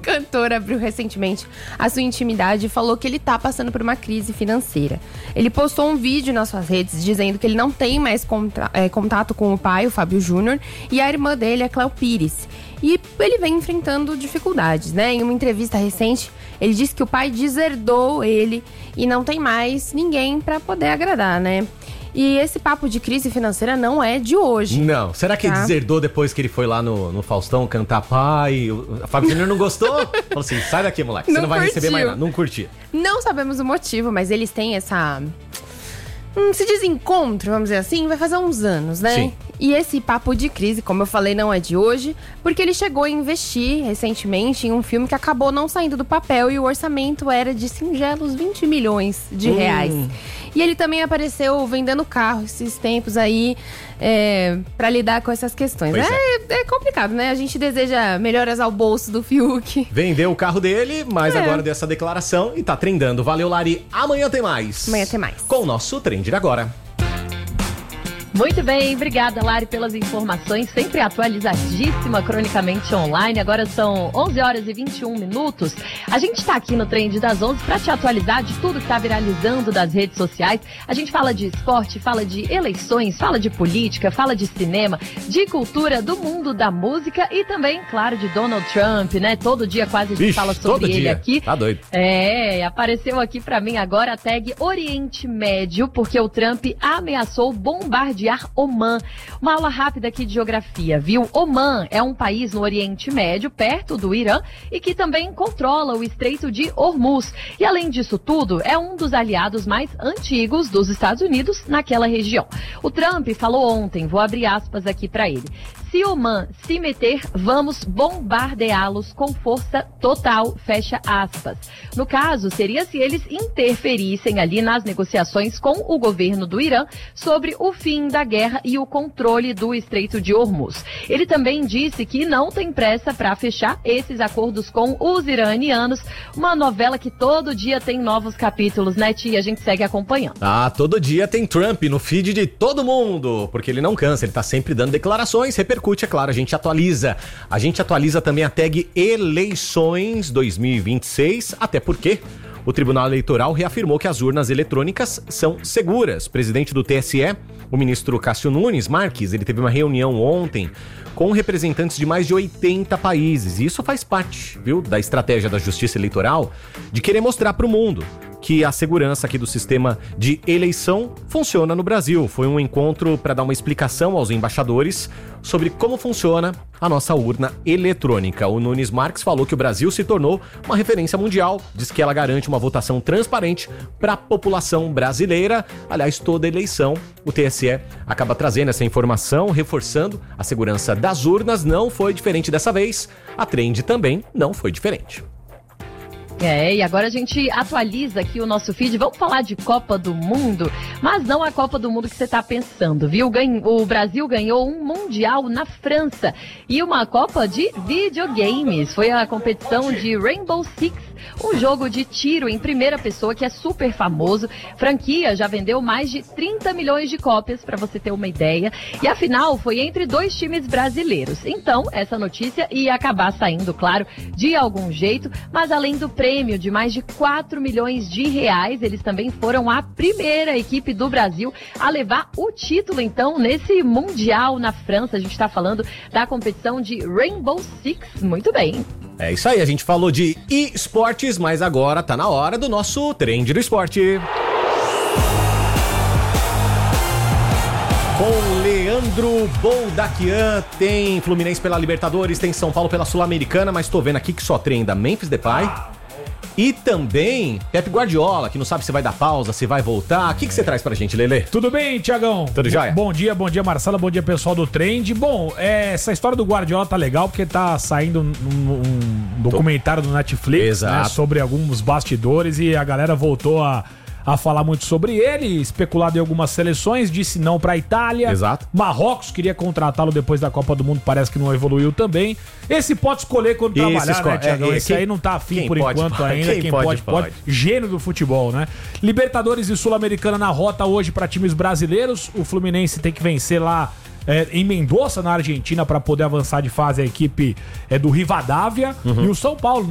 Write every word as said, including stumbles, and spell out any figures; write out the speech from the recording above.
cantor abriu recentemente a sua intimidade e falou que ele tá passando por uma crise financeira. Ele postou um vídeo nas suas redes dizendo que ele não tem mais contra- é, contato com o pai, o Fábio Júnior, e a irmã dele, a Cléo Pires. E ele vem enfrentando dificuldades, né? Em uma entrevista recente, ele disse que o pai deserdou ele e não tem mais ninguém pra poder agradar, né? E esse papo de crise financeira não é de hoje. Não. Será que tá? ele deserdou depois que ele foi lá no, no Faustão cantar pai? O Fábio Júnior não gostou? Falou assim, sai daqui, moleque. Você Não não vai curtiu. receber mais nada. Não curti. Não sabemos o motivo, mas eles têm essa... Hum, se desencontro, vamos dizer assim, vai fazer uns anos, né? Sim. E esse papo de crise, como eu falei, não é de hoje, porque ele chegou a investir recentemente em um filme que acabou não saindo do papel e o orçamento era de singelos vinte milhões de Hum. reais. E ele também apareceu vendendo carro esses tempos aí, é, pra lidar com essas questões. Pois É, é complicado, né? A gente deseja melhoras ao bolso do Fiuk. Vendeu o carro dele, mas É. agora deu essa declaração e tá trendando. Valeu, Lari. Amanhã tem mais. Amanhã tem mais. Com o nosso Trend de Agora. Muito bem, obrigada, Lari, pelas informações, sempre atualizadíssima, cronicamente online. Agora são onze horas e vinte e um minutos. A gente está aqui no Trend das onze para te atualizar de tudo que está viralizando das redes sociais. A gente fala de esporte, fala de eleições, fala de política, fala de cinema, de cultura, do mundo da música e também, claro, de Donald Trump, né? Todo dia quase a gente Ixi, fala sobre todo ele dia. aqui. Tá doido. É, apareceu aqui pra mim agora a tag Oriente Médio, porque o Trump ameaçou bombardear Omã. Uma aula rápida aqui de geografia, viu? Omã é um país no Oriente Médio, perto do Irã, e que também controla o Estreito de Hormuz. E além disso tudo, é um dos aliados mais antigos dos Estados Unidos naquela região. O Trump falou ontem, vou abrir aspas aqui pra ele: se Omã se meter, vamos bombardeá-los com força total, fecha aspas. No caso, seria se eles interferissem ali nas negociações com o governo do Irã sobre o fim da guerra e o controle do Estreito de Hormuz. Ele também disse que não tem pressa para fechar esses acordos com os iranianos. Uma novela que todo dia tem novos capítulos, né, tia? A gente segue acompanhando. Ah, todo dia tem Trump no feed de todo mundo, porque ele não cansa, ele tá sempre dando declarações, repercute, é claro, a gente atualiza. A gente atualiza também a tag Eleições dois mil e vinte e seis, até porque o Tribunal Eleitoral reafirmou que as urnas eletrônicas são seguras. O presidente do T S E, o ministro Cássio Nunes Marques, ele teve uma reunião ontem com representantes de mais de oitenta países. E isso faz parte, viu, da estratégia da Justiça Eleitoral de querer mostrar para o mundo que a segurança aqui do sistema de eleição funciona no Brasil. Foi um encontro para dar uma explicação aos embaixadores sobre como funciona a nossa urna eletrônica. O Nunes Marques falou que o Brasil se tornou uma referência mundial, diz que ela garante uma votação transparente para a população brasileira. Aliás, toda eleição, o T S E acaba trazendo essa informação, reforçando a segurança das urnas. Não foi diferente dessa vez, a Trend também não foi diferente. É, e agora a gente atualiza aqui o nosso feed. Vamos falar de Copa do Mundo, mas não a Copa do Mundo que você tá pensando, viu? O Brasil ganhou um Mundial na França e uma Copa de videogames. Foi a competição de Rainbow Six, um jogo de tiro em primeira pessoa que é super famoso. Franquia já vendeu mais de trinta milhões de cópias, para você ter uma ideia. E a final foi entre dois times brasileiros. Então, essa notícia ia acabar saindo, claro, de algum jeito, mas além do prêmio de mais de quatro milhões de reais, eles também foram a primeira equipe do Brasil a levar o título, então, nesse Mundial na França. A gente está falando da competição de Rainbow Six. Muito bem. É isso aí, a gente falou de esportes, mas agora tá na hora do nosso Trend do Esporte. Com Leandro Boldaquian, tem Fluminense pela Libertadores, tem São Paulo pela Sul-Americana, mas tô vendo aqui que só trenda Memphis Depay. E também Pep Guardiola, que não sabe se vai dar pausa, se vai voltar. O que, que você traz pra gente, Lelê? Tudo bem, Tiagão? Tudo jóia? Bom dia, bom dia, Marcela, bom dia, pessoal do Trend. Bom, é, essa história do Guardiola tá legal, porque tá saindo um, um documentário do Netflix, né, sobre alguns bastidores, e a galera voltou a... a falar muito sobre ele, especulado em algumas seleções, disse não pra Itália. Exato. Marrocos queria contratá-lo depois da Copa do Mundo, parece que não evoluiu também. Esse pode escolher quando Isso, trabalhar, escolhe. né, Tiagão? É, é, Esse quem, aí não tá afim por pode, enquanto pode. ainda. Quem, quem pode, pode, pode, pode. Gênio do futebol, né? Libertadores e Sul-Americana na rota hoje pra times brasileiros. O Fluminense tem que vencer lá É, em Mendoza, na Argentina, para poder avançar de fase a equipe é, do Rivadavia. Uhum. E o São Paulo, né?